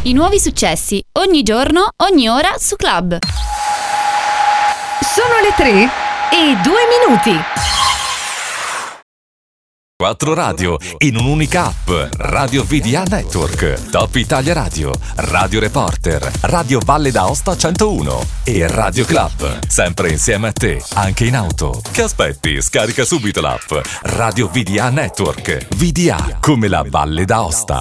I nuovi successi, ogni giorno, ogni ora su Club. Sono le 3:02. 4 radio in un'unica app. Radio VDA Network, Top Italia Radio, Radio Reporter, Radio Valle d'Aosta 101 e Radio Club. Sempre insieme a te, anche in auto. Che aspetti? Scarica subito l'app Radio VDA Network. VDA come la Valle d'Aosta.